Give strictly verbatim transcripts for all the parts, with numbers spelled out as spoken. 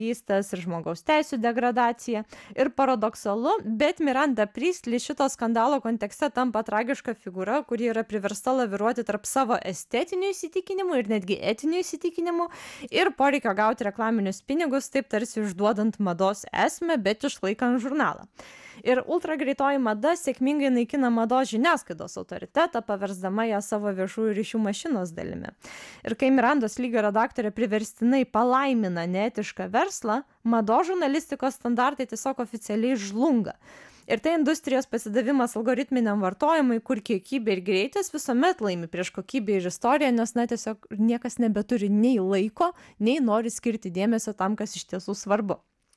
ir žmogaus teisių degradacija. Ir paradoksalu, bet Miranda Priestly šito skandalo kontekste tampa tragiška figūra, kuri yra priversta laviruoti tarp savo estetinių įsitikinimų ir netgi etinių įsitikinimų ir poreikio gauti reklaminius pinigus, taip tarsi išduodant mados esmę, bet išlaikant žurnalą. Ir ultra greitoji mada sėkmingai naikina mados žiniasklaidos autoritetą, paversdama ją savo viešųjų ryšių mašinos dalimi. Ir kai Mirandos lygio redaktorė priverstinai palaimina neetišką verslą, mados žurnalistikos standartai tiesiog oficialiai žlunga. Ir tai industrijos pasidavimas algoritminiam vartojimui, kur kiekybė ir greitis visuomet laimi prieš kokybę ir istoriją, nes na tiesiog niekas nebeturi nei laiko, nei nori skirti dėmesio tam, kas iš tiesų svarbu.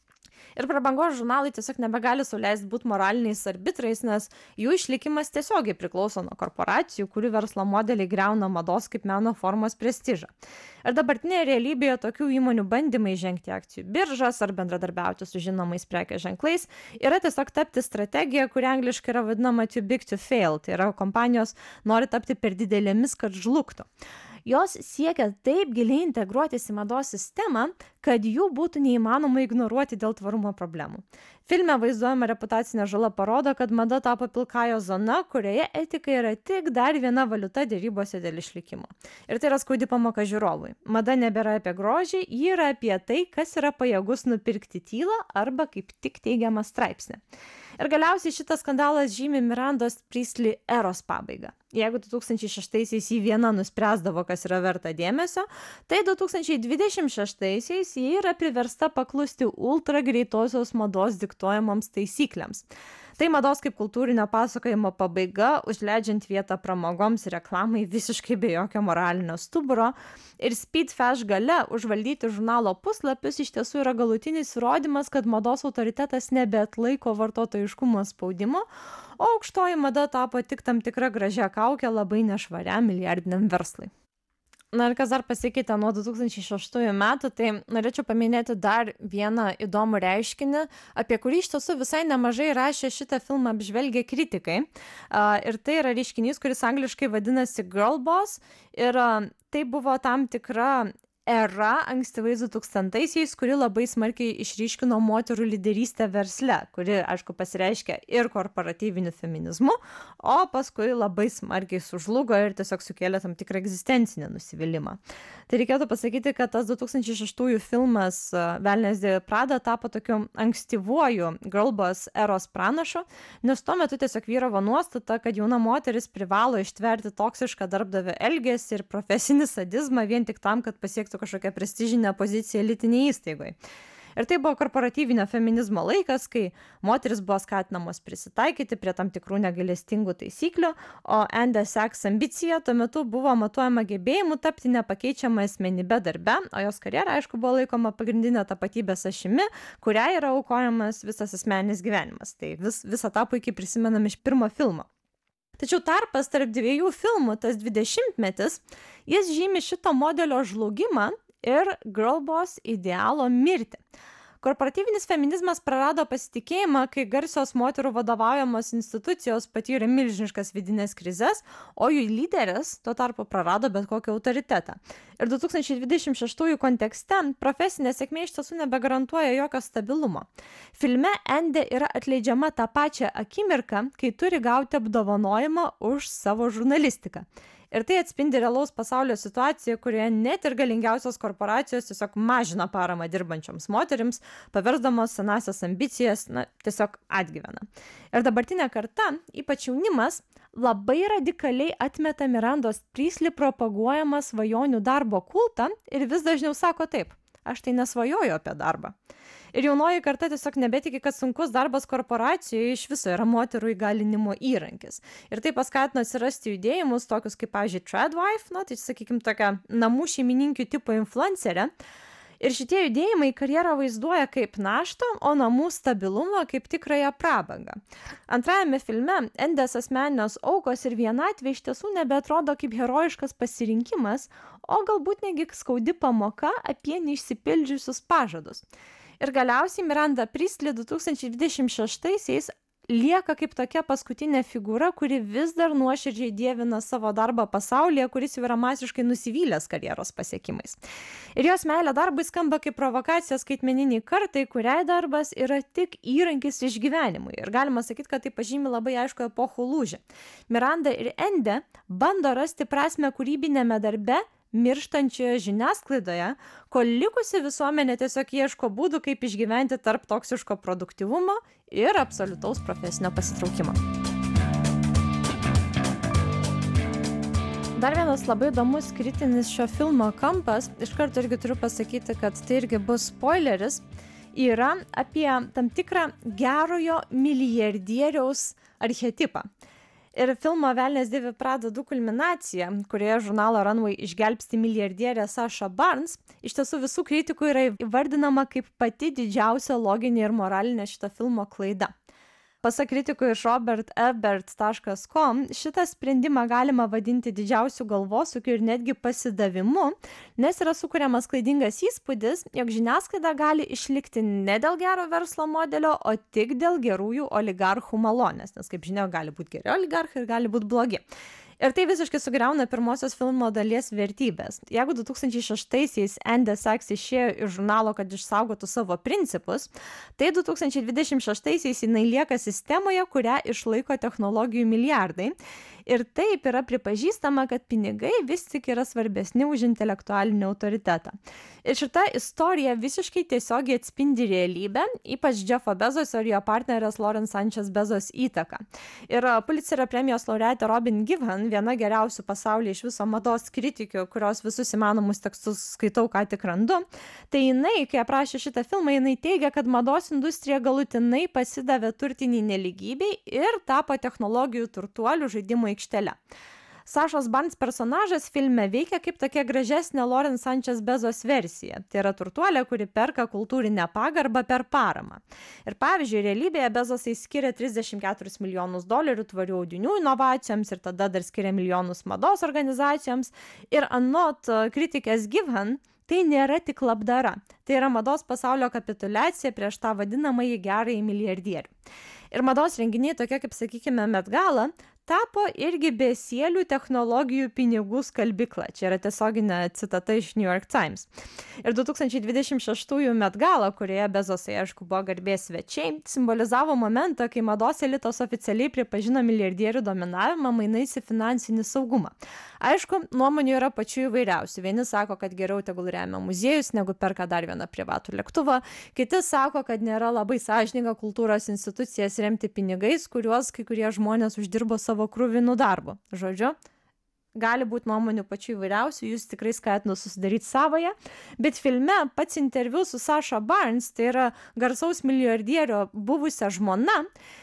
Ir prabangos žurnalai tiesiog nebegali sau leisti būti moraliniais arbitrais, nes jų išlikimas tiesiogiai priklauso nuo korporacijų, kurių verslo modeliai griauna mados kaip meno formos prestižą. Ir dabartinėje realybėje tokių įmonių bandymai žengti akcijų biržas ar bendradarbiauti su žinomais prekės ženklais yra tiesiog tapti strategija, kuri angliškai yra vadinama too big to fail, tai yra kompanijos nori tapti per didelėmis, kad žlugtų. Jos siekia taip giliai integruotis į mados sistemą, kad jų būtų neįmanoma ignoruoti dėl tvarumo problemų. Filme vaizduojama reputacinė žala parodo, kad mada tapo pilkąja zona, kurioje etika yra tik dar viena valiuta dėrybose dėl išlikimo. Ir tai yra skaudi pamoka žiūrovui. Mada nebėra apie grožį, ji yra apie tai, kas yra pajėgus nupirkti tylą arba kaip tik teigiamą straipsnį. Ir galiausiai šitas skandalas žymi Mirandos Priestly eros pabaigą. Jeigu du tūkstančiai šeštaisiais ji viena nuspręsdavo, kas yra verta dėmesio, tai du tūkstančiai dvidešimt šeštaisiais ji yra priversta paklusti ultra greitosios mados diktuojamoms taisyklėms. Tai mados kaip kultūrinio pasakojimo pabaiga, užleidžiant vietą pramogoms ir reklamai visiškai be jokio moralinio stuburo. Ir Speed Fashion gale užvaldyti žurnalo puslapius iš tiesų yra galutinis įrodymas, kad mados autoritetas nebeatlaiko vartotojiškumo spaudimo, o aukštoji mada tapo tik tam tikra gražia kaukė labai nešvariam milijardiniam verslui. Na ir kas dar pasikeitė nuo du tūkstančiai šeštųjų metų, tai norėčiau paminėti dar vieną įdomų reiškinį, apie kurį iš tiesų visai nemažai rašė šitą filmą apžvelgę kritikai. Ir tai yra reiškinys, kuris angliškai vadinasi girl boss. Ir tai buvo tam tikra era ankstyvais du tūkstantaisiais, kuri labai smarkiai išryškino moterų lyderystę versle, kuri, aišku, pasireiškia ir korporatyviniu feminizmu, o paskui labai smarkiai sužlugo ir tiesiog sukėlė tam tikrą egzistencinį nusivylimą. Tai reikėtų pasakyti, kad tas du tūkstančiai šeštųjų filmas Velnias dėvi Pradą tapo tokiu ankstyvuoju girl boss eros pranašu, nes tuo metu tiesiog vyravo nuostata, kad jauna moteris privalo ištverti toksišką darbdavio elgesį ir profesinį sadizmą vien tik tam, kad pasiektų kažkokią prestižinę poziciją elitinėje įstaigoje. Ir tai buvo korporatyvinio feminizmo laikas, kai moteris buvo skatinamos prisitaikyti prie tam tikrų negailestingų taisyklių, o Anne Sachs ambicija tuo metu buvo matuojama gebėjimu tapti nepakeičiamą asmenybę darbe, o jos karjera, aišku, buvo laikoma pagrindinė tapatybės ašimi, kuriai yra aukojamas visas asmeninis gyvenimas. Tai vis, visą tą puikiai prisimenam iš pirmo filmo. Tačiau tarpas tarp dviejų filmų, tas dvidešimtmetis, jis žymi šito modelio žlugimą ir girl boss idealo mirtį. Korporatyvinis feminizmas prarado pasitikėjimą, kai garsios moterų vadovaujamos institucijos patyrė milžiniškas vidinės krizes, o jų lyderis tuo tarpu prarado bet kokį autoritetą. Ir du tūkstančiai dvidešimt šeštųjų kontekste profesinė sėkmė iš tiesų nebegarantuoja jokio stabilumo. Filme Anne yra atleidžiama tą pačią akimirką, kai turi gauti apdovanojimą už savo žurnalistiką. Ir tai atspindi realaus pasaulio situaciją, kurioje net ir galingiausios korporacijos tiesiog mažina paramą dirbančioms moterims, paversdamos senasias ambicijas, na, tiesiog atgyvena. Ir dabartinė karta, ypač jaunimas, labai radikaliai atmeta Mirandos Priestly propaguojamą svajonių darbo kultą ir vis dažniau sako taip: aš tai nesvajoju apie darbą. Ir jaunoji karta tiesiog nebetiki, kad sunkus darbas korporacijoje iš viso yra moterų įgalinimo įrankis. Ir tai paskatino atsirasti judėjimus, tokius kaip, pavyzdžiui, Tradwife, na, tai sakykime, tokia namų šeimininkių tipo influencerė. Ir šitie judėjimai karjerą vaizduoja kaip naštą, o namų stabilumą kaip tikrąją prabangą. Antrajame filme Endės asmeninės aukos ir vienatvė iš tiesų nebeatrodo kaip herojiškas pasirinkimas, o galbūt negi skaudi pamoka apie neišsipildžiusius pažadus. Ir galiausiai Miranda Priestly du tūkstančiai dvidešimt šeštaisiais lieka kaip tokia paskutinė figūra, kuri vis dar nuoširdžiai dievina savo darbą pasaulyje, kuris jau yra masiškai nusivylęs karjeros pasiekimais. Ir jos meilė darbui skamba kaip provokacija skaitmeniniai kartai, kuriai darbas yra tik įrankis išgyvenimui. Ir galima sakyti, kad tai pažymi labai aišku epochų lūžį. Miranda ir Ende bando rasti prasmę kūrybinėme darbe, mirštančioje žiniasklaidoje, kol likusi visuomenė tiesiog ieško būdų, kaip išgyventi tarp toksiško produktyvumo ir absoliutaus profesinio pasitraukimo. Dar vienas labai įdomus kritinis šio filmo kampas, iš karto irgi turiu pasakyti, kad tai irgi bus spoileris, yra apie tam tikrą gerojo milijardieriaus archetipą. Ir filmo Velnias dėvi Prada du kulminacija, kurioje žurnalo Runway išgelbsti milijardierę Sasha Barnes, iš tiesų visų kritikų yra įvardinama kaip pati didžiausia loginė ir moralinė šito filmo klaida. Pasak kritikų iš robert ebert taškas com, šitą sprendimą galima vadinti didžiausiu galvosūkiu ir netgi pasidavimu, nes yra sukuriamas klaidingas įspūdis, jog žiniasklaida gali išlikti ne dėl gero verslo modelio, o tik dėl gerųjų oligarchų malonės, nes kaip žinia, gali būti geri oligarchai ir gali būti blogi. Ir tai visiškai sugriauna pirmosios filmo dalies vertybės. Jeigu du tūkstančiai šeštaisiais Ende Sachs išėjo iš žurnalo, kad išsaugotų savo principus, tai du tūkstančiai dvidešimt šeštaisiais jinai lieka sistemoje, kurią išlaiko technologijų milijardai. Ir taip yra pripažįstama, kad pinigai vis tik yra svarbesni už intelektualinį autoritetą. Ir šita istorija visiškai tiesiogiai atspindi realybę, ypač Jeffo Bezoso ir jo partnerės Lauren Sanchez Bezos įtaką. Ir Pulitzerio premijos laureatė Robin Givhan, viena geriausių pasaulyje iš viso mados kritikių, kurios visus įmanomus tekstus skaitau, ką tik randu, tai jinai, kai aprašė šitą filmą, jinai teigia, kad mados industrija galutinai pasidavė turtiniai nelygybei ir tapo technologijų turtuolių žaidimų aikštele. Sashos Barnes personažas filme veikia kaip tokia gražesnė Lauren Sanchez Bezos versija. Tai yra turtuolė, kuri perka kultūrinę pagarbą per paramą. Ir pavyzdžiui, realybėje Bezosai skiria trisdešimt keturis milijonus dolerių tvarių audinių inovacijoms ir tada dar skiria milijonus mados organizacijoms. Ir anot kritikės Givhan, tai nėra tik labdara. Tai yra mados pasaulio kapituliacija prieš tą vadinamąjį gerąjį milijardierių. Ir mados renginiai tokie kaip, sakykime, Met Gala tapo irgi besielių technologijų pinigų skalbykla. Čia yra tiesioginė citata iš New York Times. Ir du tūkstančiai dvidešimt šeštųjų Met Gala, kurioje Bezosai, aišku, buvo garbės svečiai, simbolizavo momentą, kai mados elitas oficialiai pripažino milijardierių dominavimą mainais į finansinį saugumą. Aišku, nuomonių yra pačių įvairiausių. Vieni sako, kad geriau tegul remia muziejus, negu perka dar vieną privatų lėktuvą. Kiti sako, kad nėra labai sąžininga kultūros institucijas remti pinigais, kuriuos kai kurie žmonės uždirbo savo krūvinų darbu. Žodžiu, gali būti nuomonių pačių įvairiausių, jūs tikrai skatinu susidaryti savoje, bet filme pats interviu su Sasha Barnes, tai yra garsaus milijardierio buvusia žmona,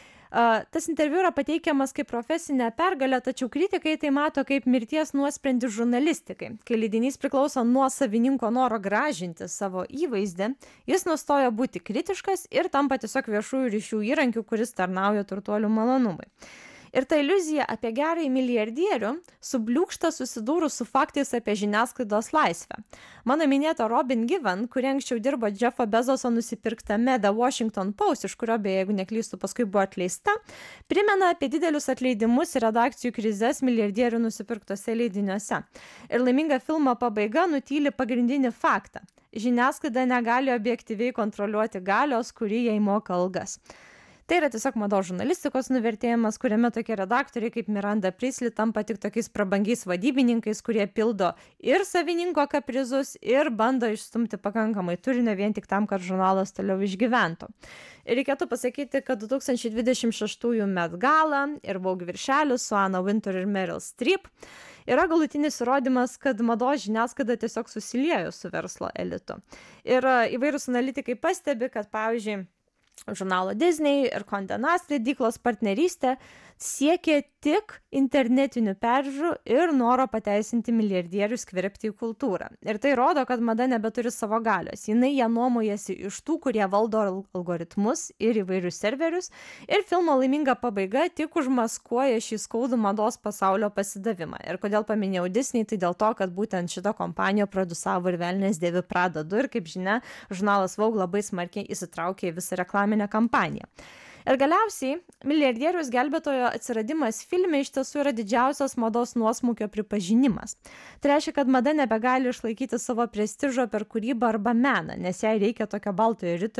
Uh, tas interviu yra pateikiamas kaip profesinė pergalė, tačiau kritikai tai mato kaip mirties nuosprendį žurnalistikai. Kai leidinys priklauso nuo savininko noro gražinti savo įvaizdį, jis nustoja būti kritiškas ir tampa tiesiog viešųjų ryšių įrankiu, kuris tarnauja turtuolių malonumui. Ir ta iliuzija apie gerąjį milijardierių subliūkšta susidūrus su faktais apie žiniasklaidos laisvę. Mano minėta Robin Givhan, kuri anksčiau dirbo Jeffo Bezoso nusipirktame The Washington Post, iš kurio beje, jeigu neklystu, paskui buvo atleista, primena apie didelius atleidimus ir redakcijų krizes milijardierių nusipirktose leidiniuose. Ir laiminga filmo pabaiga nutyli pagrindinį faktą. Žiniasklaida negali objektyviai kontroliuoti galios, kuri jai moka algas. Tai yra tiesiog mados žurnalistikos nuvertėjimas, kuriame tokie redaktoriai kaip Miranda Priestly tampa tik tokiais prabangiais vadybininkais, kurie pildo ir savininko kaprizus, ir bando išstumti pakankamai turinio vien tik tam, kad žurnalas toliau išgyventų. Ir reikėtų pasakyti, kad du tūkstančiai dvidešimt šeštųjų Met Gala ir Vogue viršelis su Anna Wintour ir Meryl Streep yra galutinis įrodymas, kad mados žiniasklaida tiesiog susiliejo su verslo elitu. Ir įvairūs analitikai pastebi, kad pavyzdžiui, žurnalo Disney ir Condé Nast leidyklos partnerystė siekė tik internetinių peržiūrų ir noro pateisinti milijardierių skverbti į kultūrą. Ir tai rodo, kad mada nebeturi savo galios. Jinai ją nuomojasi iš tų, kurie valdo algoritmus ir įvairius serverius. Ir filmo laiminga pabaiga tik užmaskuoja šį skaudų mados pasaulio pasidavimą. Ir kodėl paminėjau Disney, tai dėl to, kad būtent šita kompanija produsavo ir Velnias dėvi Prada du. Ir kaip žinia, žurnalas Vogue labai smarkiai įsitraukė į visą reklaminę kampaniją. Ir galiausiai milijardieriaus gelbėtojo atsiradimas filme iš tiesų yra didžiausias mados nuosmukio pripažinimas. Tai reiškia, kad mada nebegali išlaikyti savo prestižo per kūrybą arba meną, nes jai reikia tokio baltojo riterio